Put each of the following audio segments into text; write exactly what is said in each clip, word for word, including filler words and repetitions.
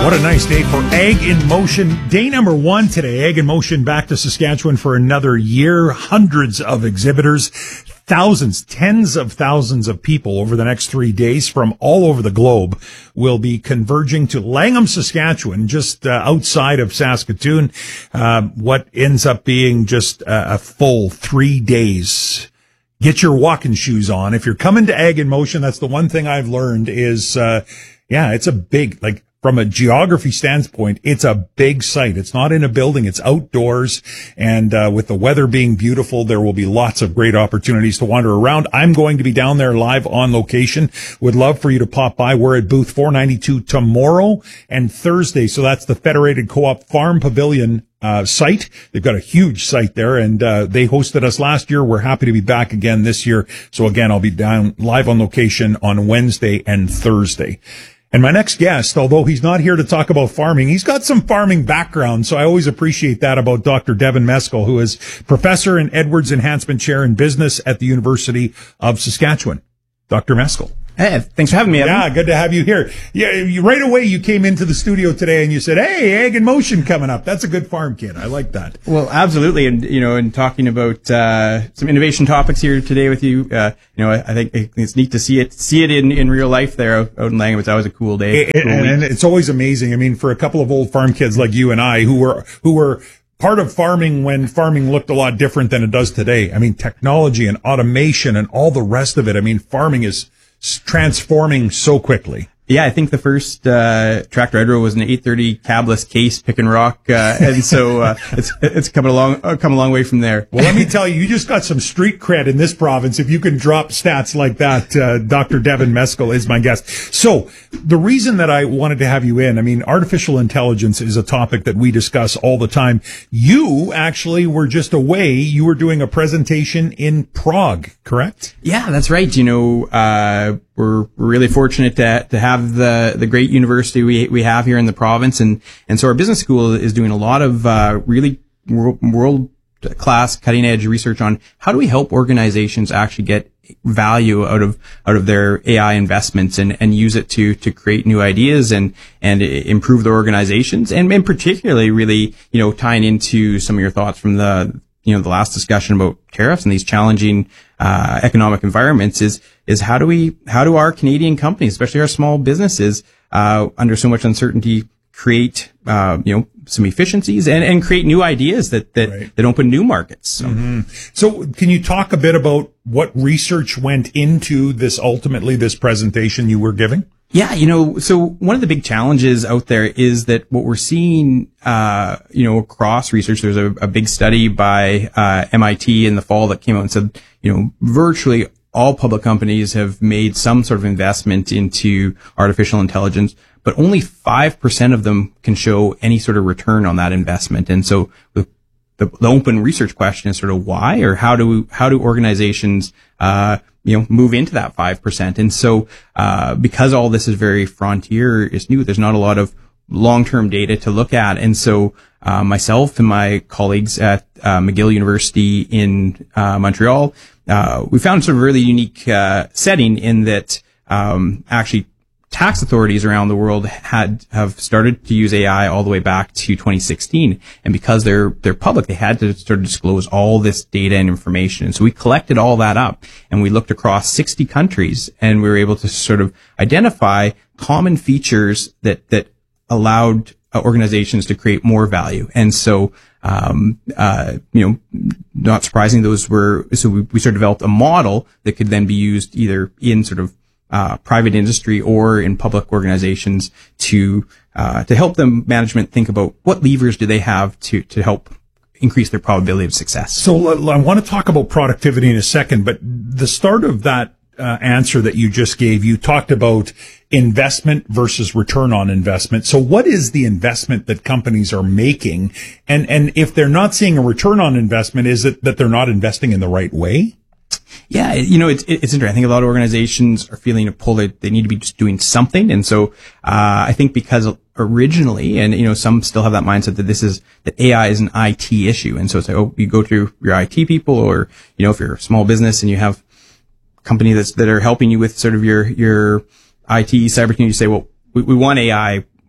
What a nice day for Ag in Motion. Day number one today. Ag in Motion back to Saskatchewan for another year. Hundreds of exhibitors, thousands, tens of thousands of people over the next three days from all over the globe will be converging to Langham, Saskatchewan, just uh, outside of Saskatoon. Uh, what ends up being just a, a full three days. Get your walking shoes on. If you're coming to Ag in Motion, that's the one thing I've learned is, uh, yeah, it's a big, like, from a geography standpoint, it's a big site. It's not in a building. It's outdoors. And uh, with the weather being beautiful, there will be lots of great opportunities to wander around. I'm going to be down there live on location. Would love for you to pop by. We're at booth four ninety-two tomorrow and Thursday. So that's the Federated Co-op Farm Pavilion uh site. They've got a huge site there, and uh they hosted us last year. We're happy to be back again this year. So again, I'll be down live on location on Wednesday and Thursday. And my next guest, although he's not here to talk about farming, he's got some farming background, so I always appreciate that about Doctor Devin Meskel, who is professor and Edwards Enhancement Chair in Business at the University of Saskatchewan. Doctor Meskel. Hey, thanks for having me, Evan. Yeah, good to have you here. Yeah, you, right away you came into the studio today and you said, "Hey, Ag in Motion coming up." That's a good farm kid. I like that. Well, absolutely, and you know, and talking about uh, some innovation topics here today with you, uh, you know, I, I think it's neat to see it, see it in, in real life there out, out in Langham. It's always a cool day, it, cool and, and it's always amazing. I mean, for a couple of old farm kids like you and I, who were who were. part of farming when farming looked a lot different than it does today. I mean, technology and automation and all the rest of it. I mean, farming is transforming so quickly. Yeah, I think the first uh tractor I drove was an eight thirty cabless case pick and rock, uh, and so uh, it's it's come a long uh, come a long way from there. Well, let me tell you, you just got some street cred in this province if you can drop stats like that. Uh, Doctor Devin Meskel is my guest. So the reason that I wanted to have you in, I mean, artificial intelligence is a topic that we discuss all the time. You actually were just away. You were doing a presentation in Prague, correct? Yeah, that's right. You know, uh We're, we're really fortunate to, to have the, the great university we, we have here in the province. And, and so our business school is doing a lot of, uh, really world class cutting edge research on how do we help organizations actually get value out of, out of their A I investments and, and use it to, to create new ideas and, and improve their organizations. And, and particularly really, you know, tying into some of your thoughts from the, you know, the last discussion about tariffs and these challenging, uh, economic environments is, is how do we, how do our Canadian companies, especially our small businesses, uh, under so much uncertainty, create, uh, you know, some efficiencies and, and create new ideas that, that, right. that open new markets. So. Mm-hmm. So can you talk a bit about what research went into this, ultimately this presentation you were giving? Yeah, you know, so one of the big challenges out there is that what we're seeing, uh, you know, across research, there's a, a big study by, uh, M I T in the fall that came out and said, you know, virtually all public companies have made some sort of investment into artificial intelligence, but only five percent of them can show any sort of return on that investment. And so the, the, the open research question is sort of why, or how do, how do organizations, uh, you know, move into that five percent. And so, uh, because all this is very frontier, it's new, there's not a lot of long-term data to look at. And so, uh, myself and my colleagues at, uh, McGill University in, uh, Montreal, uh, we found sort of a really unique, uh, setting in that, um, actually tax authorities around the world had, have started to use A I all the way back to twenty sixteen. And because they're, they're public, they had to sort of disclose all this data and information. And so we collected all that up and we looked across sixty countries and we were able to sort of identify common features that, that allowed uh, organizations to create more value. And so, um, uh, you know, not surprising, those were, so we, we sort of developed a model that could then be used either in sort of Uh, private industry or in public organizations to, uh, to help them management think about what levers do they have to, to help increase their probability of success. So I want to talk about productivity in a second, but the start of that uh, answer that you just gave, you talked about investment versus return on investment. So what is the investment that companies are making? And, and if they're not seeing a return on investment, is it that they're not investing in the right way? Yeah, you know, it's, it's interesting. I think a lot of organizations are feeling a pull that they need to be just doing something. And so, uh, I think because originally, and, you know, some still have that mindset that this is, that A I is an I T issue. And so it's like, oh, you go through your I T people, or, you know, if you're a small business and you have a company that's, that are helping you with sort of your, your I T cyber team, you say, well, we, we want A I, you know,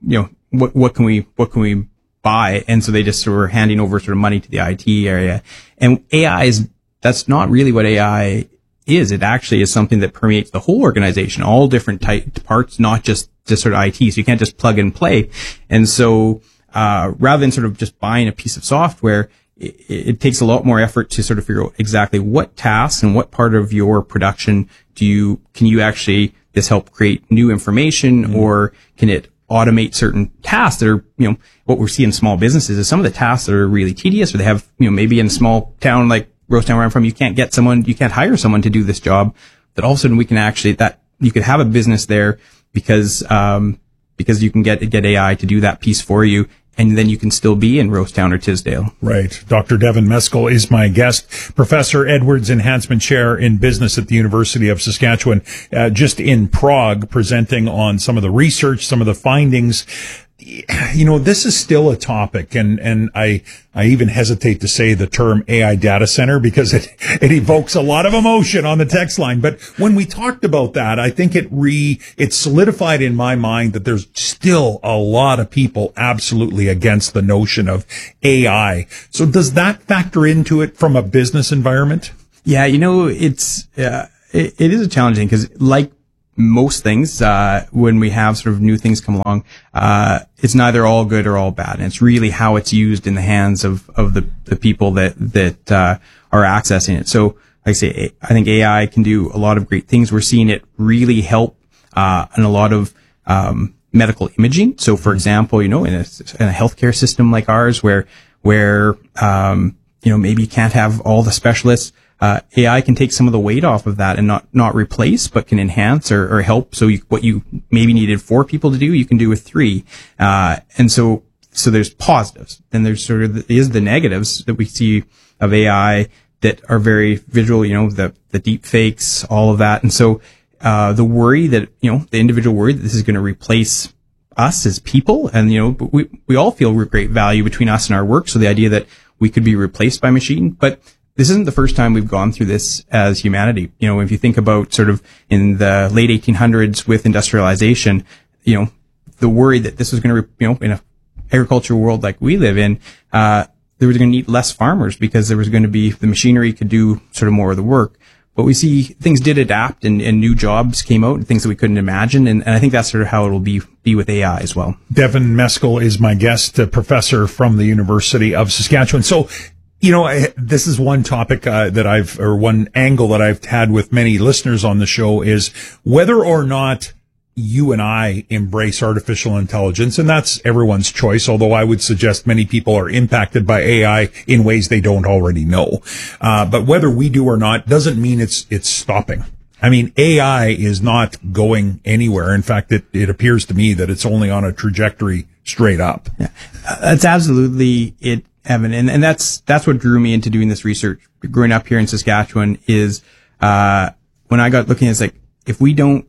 what, what can we, what can we buy? And so they just sort of were handing over sort of money to the I T area. And A I is, that's not really what A I is. It actually is something that permeates the whole organization, all different type parts, not just, just sort of I T. So you can't just plug and play. And so, uh, rather than sort of just buying a piece of software, it, it takes a lot more effort to sort of figure out exactly what tasks and what part of your production do you, can you actually, this help create new information, mm-hmm. or can it automate certain tasks that are, you know, what we're seeing in small businesses is some of the tasks that are really tedious, or they have, you know, maybe in a small town like Rosetown where I'm from, you can't get someone, you can't hire someone to do this job, that all of a sudden we can actually, that you could have a business there because, um, because you can get, get A I to do that piece for you. And then you can still be in Rosetown or Tisdale. Right. Doctor Devin Meskel is my guest. Professor Edwards Enhancement Chair in Business at the University of Saskatchewan, uh, just in Prague, presenting on some of the research, some of the findings. You know, this is still a topic, and, and I, I even hesitate to say the term A I data center because it, it evokes a lot of emotion on the text line. But when we talked about that, I think it re, it solidified in my mind that there's still a lot of people absolutely against the notion of A I. So does that factor into it from a business environment? Yeah, you know, it's, uh, it, it is a challenging because like, most things, uh, when we have sort of new things come along, uh, it's neither all good or all bad. And it's really how it's used in the hands of, of the, the people that, that, uh, are accessing it. So, like I say, I think A I can do a lot of great things. We're seeing it really help, uh, in a lot of, um, medical imaging. So, for example, you know, in a, in a healthcare system like ours where, where, um, you know, maybe you can't have all the specialists, Uh, A I can take some of the weight off of that and not, not replace, but can enhance or, or help. So you, what you maybe needed four people to do, you can do with three. Uh, and so, so there's positives. Then there's sort of, the, is the negatives that we see of A I that are very visual, you know, the, the deep fakes, all of that. And so, uh, the worry that, you know, the individual worry that this is going to replace us as people. And, you know, we, we all feel great value between us and our work. So the idea that we could be replaced by machine, but this isn't the first time we've gone through this as humanity. You know, if you think about sort of in the late eighteen hundreds with industrialization, you know, the worry that this was going to, you know, in a agricultural world like we live in, uh, there was going to need less farmers because there was going to be, the machinery could do sort of more of the work. But we see things did adapt and, and new jobs came out and things that we couldn't imagine. And, and I think that's sort of how it'll be, be with A I as well. Devin Meskel is my guest, a professor from the University of Saskatchewan. So, you know, I, this is one topic uh, that I've, or one angle that I've had with many listeners on the show is whether or not you and I embrace artificial intelligence, and that's everyone's choice, although I would suggest many people are impacted by A I in ways they don't already know. Uh, but whether we do or not doesn't mean it's, it's stopping. I mean, A I is not going anywhere. In fact, it, it appears to me that it's only on a trajectory straight up. Yeah, uh, that's absolutely it. Evan, and, and that's, that's what drew me into doing this research. Growing up here in Saskatchewan is, uh, when I got looking, it's like, if we don't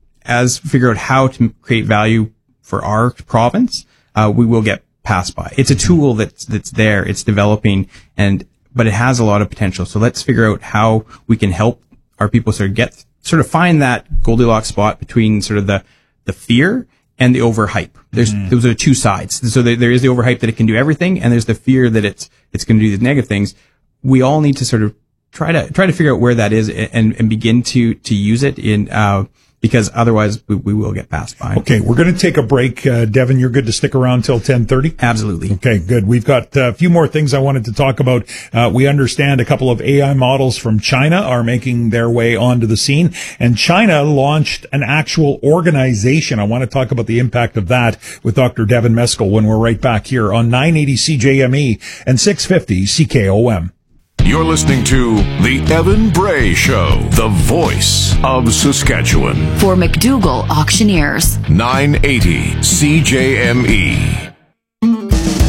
as figure out how to create value for our province, uh, we will get passed by. It's a tool that's, that's there. It's developing and, but it has a lot of potential. So let's figure out how we can help our people sort of get, sort of find that Goldilocks spot between sort of the, the fear and the overhype. There's, mm. those are two sides. So there, there is the overhype that it can do everything, and there's the fear that it's, it's going to do these negative things. We all need to sort of try to, try to figure out where that is and, and begin to, to use it in, uh, because otherwise we, we will get passed by. Okay, we're going to take a break. Uh, Devin, you're good to stick around till ten thirty? Absolutely. Okay, good. We've got a few more things I wanted to talk about. Uh, we understand a couple of A I models from China are making their way onto the scene, and China launched an actual organization. I want to talk about the impact of that with Doctor Devin Meskel when we're right back here on nine eighty C J M E and six fifty C K O M. You're listening to The Evan Bray Show, the voice of Saskatchewan. For McDougall Auctioneers. nine eighty C J M E.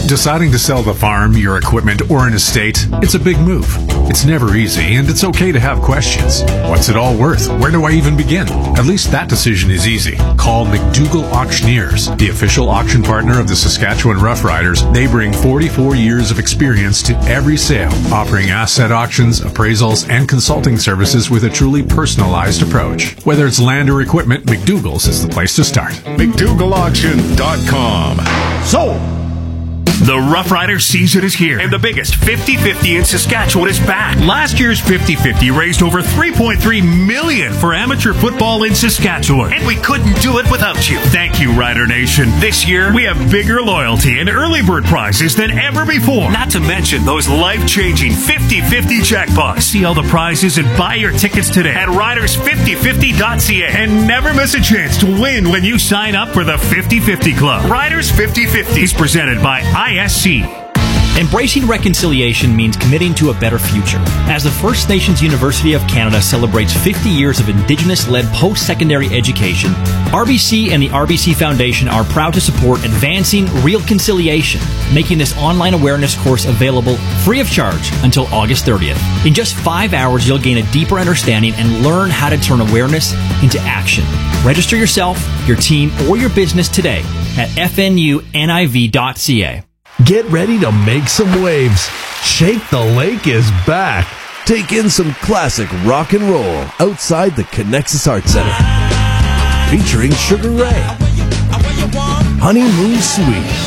Deciding to sell the farm, your equipment, or an estate, it's a big move. It's never easy, and it's okay to have questions. What's it all worth? Where do I even begin? At least that decision is easy. Call McDougall Auctioneers, the official auction partner of the Saskatchewan Roughriders. They bring forty-four years of experience to every sale, offering asset auctions, appraisals, and consulting services with a truly personalized approach. Whether it's land or equipment, McDougall's is the place to start. McDougall Auction dot com. So, the Rough Rider season is here, and the biggest fifty fifty in Saskatchewan is back. Last year's fifty fifty raised over three point three million dollars for amateur football in Saskatchewan, and we couldn't do it without you. Thank you, Rider Nation. This year, we have bigger loyalty and early bird prizes than ever before. Not to mention those life-changing fifty fifty jackpots. See all the prizes and buy your tickets today at riders fifty fifty dot c a. And never miss a chance to win when you sign up for the fifty fifty Club. Riders fifty fifty is presented by I S C. Embracing reconciliation means committing to a better future. As the First Nations University of Canada celebrates fifty years of Indigenous-led post-secondary education, R B C and the R B C Foundation are proud to support Advancing Reconciliation, making this online awareness course available free of charge until August thirtieth. In just five hours, you'll gain a deeper understanding and learn how to turn awareness into action. Register yourself, your team, or your business today at f n u n i v dot c a. Get ready to make some waves. Shake the Lake is back. Take in some classic rock and roll outside the Connexus Arts Center. Featuring Sugar Ray, Honeymoon Suite,